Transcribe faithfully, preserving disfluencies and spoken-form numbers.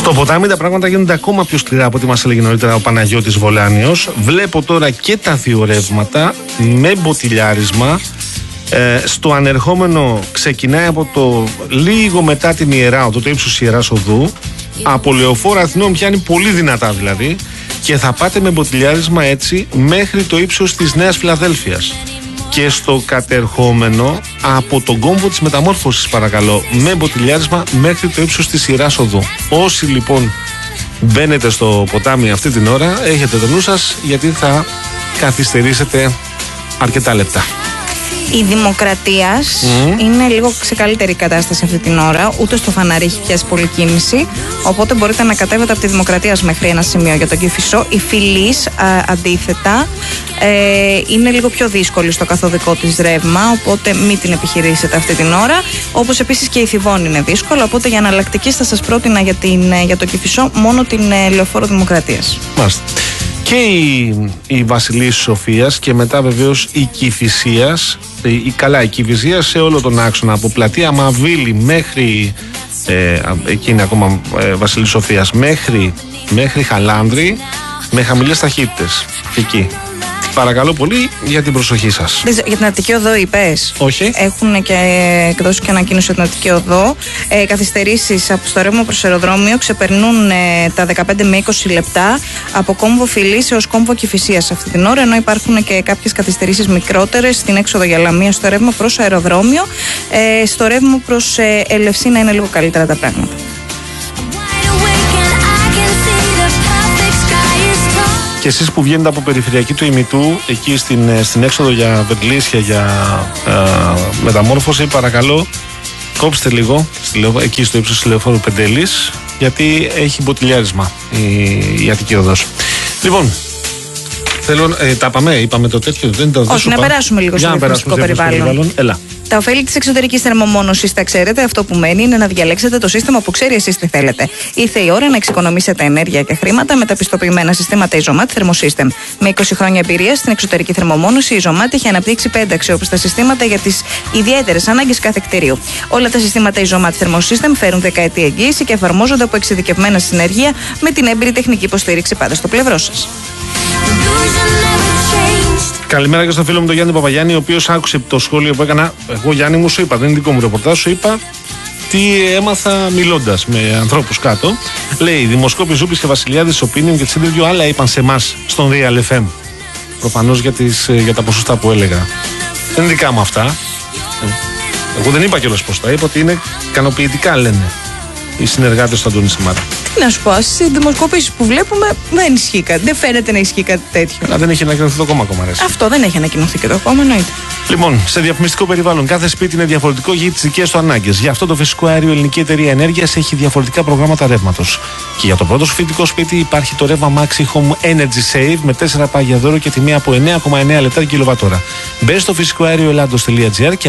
Στο ποτάμι τα πράγματα γίνονται ακόμα πιο σκληρά από ό,τι μας έλεγε νωρίτερα ο Παναγιώτης Βολάνιος. Βλέπω τώρα και τα δύο ρεύματα με μποτιλιάρισμα. Ε, στο ανερχόμενο ξεκινάει από το λίγο μετά την Ιερά Οδό, το ύψος Ιεράς Οδού. Από Λεωφόρο Αθηνών πιάνει πολύ δυνατά δηλαδή. Και θα πάτε με μποτιλιάρισμα έτσι μέχρι το ύψος της Νέας Φιλαδέλφειας. Και στο κατερχόμενο από τον κόμβο της Μεταμόρφωσης, παρακαλώ, με μποτιλιάρισμα μέχρι το ύψος της Ιεράς Οδού. Όσοι λοιπόν μπαίνετε στο ποτάμι αυτή την ώρα, έχετε το νου σας, γιατί θα καθυστερήσετε αρκετά λεπτά. Η Δημοκρατίας mm. είναι λίγο σε καλύτερη κατάσταση αυτή την ώρα. Ούτε στο φανάρι έχει πιάσει πολλή κίνηση. Οπότε μπορείτε να κατέβετε από τη Δημοκρατίας μέχρι ένα σημείο για τον Κηφισό. Η Φυλής α, αντίθετα ε, είναι λίγο πιο δύσκολη στο καθοδικό της ρεύμα. Οπότε μην την επιχειρήσετε αυτή την ώρα. Όπως επίσης και η Θηβών είναι δύσκολο. Οπότε για εναλλακτική θα σας πρότεινα για, την, για τον Κηφισό μόνο την ε, Λεωφόρο Δημοκρατίας. Μάλιστα. Και η, η Βασιλής Σοφίας και μετά βεβαίως η Κηφισίας, η, η, καλά η Κηφισίας σε όλο τον άξονα από πλατεία Μαβίλη μέχρι ε, εκείνη ακόμα ε, Βασιλής Σοφίας μέχρι, μέχρι Χαλάνδρη με χαμηλές ταχύτητες εκεί. Παρακαλώ πολύ για την προσοχή σας. Για την Αττική Οδό είπες? Όχι. Έχουν και εκδώσει και ανακοίνωση για την Αττική Οδό. Ε, καθυστερήσεις από στο ρεύμα προς αεροδρόμιο ξεπερνούν ε, τα δεκαπέντε με είκοσι λεπτά από κόμβο Φυλής έως κόμβο Κηφισίας αυτή την ώρα. Ενώ υπάρχουν και κάποιες καθυστερήσεις μικρότερες στην έξοδο για Λαμία στο ρεύμα προς αεροδρόμιο. Ε, στο ρεύμα προς ε, Ελευσίνα είναι λίγο καλύτερα τα πράγματα. Και εσείς που βγαίνετε από περιφερειακή του ημιτού, εκεί στην, στην έξοδο για Βερλίσια, για ε, Μεταμόρφωση, παρακαλώ κόψτε λίγο εκεί στο ύψος της Λεωφόρου Πεντέλης, γιατί έχει μποτιλιάρισμα η, η Αττική Οδός. Λοιπόν, θέλω, ε, τα πάμε, είπαμε το τέτοιο, δεν το Όχι, να πά... περάσουμε λίγο στο διαφημιστικό περιβάλλον. περιβάλλον. Έλα. Τα ωφέλη της εξωτερικής θερμομόνωσης τα ξέρετε. Αυτό που μένει είναι να διαλέξετε το σύστημα που ξέρει εσείς τι θέλετε. Ήρθε η ώρα να εξοικονομήσετε ενέργεια και χρήματα με τα πιστοποιημένα συστήματα Isomat Thermosystem. Με είκοσι χρόνια εμπειρία στην εξωτερική θερμομόνωση, η Isomat έχει αναπτύξει πέντε αξιόπιστα συστήματα για τις ιδιαίτερες ανάγκες κάθε κτηρίου. Όλα τα συστήματα Isomat Thermosystem φέρουν δεκαετή εγγύηση και εφαρμόζονται από εξειδικευμένα συνεργεία με την έμπειρη τεχνική υποστήριξη πάντα στο πλευρό σας. Καλημέρα και στον φίλο μου τον Γιάννη Παπαγιάννη, ο οποίος άκουσε το σχόλιο που έκανα. Εγώ, Γιάννη μου, σου είπα, δεν είναι δικό μου ρεπορτάζ, σου είπα τι έμαθα μιλώντας με ανθρώπους κάτω. Λέει: Δημοσκόποι Ζούπης και Βασιλιάδης, Opinion και Τσίντριου, άλλα είπαν σε εμάς στον Real εφ εμ. Προφανώς για, για τα ποσοστά που έλεγα. Δεν είναι δικά μου αυτά. Εγώ δεν είπα κιόλας πως τα είπα, ότι είναι ικανοποιητικά, λένε οι συνεργάτες του Αντώνη Σιμάρα. Τι να σου πω, στις δημοσκοπήσεις που βλέπουμε δεν ισχύει κάτι. Δεν φαίνεται να ισχύει κάτι τέτοιο. Αλλά δεν έχει ανακοινωθεί το κόμμα ακόμα, αρέσει. Αυτό δεν έχει ανακοινωθεί και το κόμμα, εννοείται. Λοιπόν, σε διαφημιστικό περιβάλλον, κάθε σπίτι είναι διαφορετικό για τις δικές του ανάγκες. Γι' αυτό το φυσικό αέριο η Ελληνική Εταιρεία Ενέργειας έχει διαφορετικά προγράμματα ρεύματος. Και για το πρώτο σου φοιτητικό σπίτι υπάρχει το ρεύμα Maxi Home Energy Save με τέσσερα πάγια δώρο και τιμή από εννέα κόμμα εννέα λεπτά κιλοβατόρα. Μπες στο φυσικό αέριο Ελλάδος τελεία τζι άρ και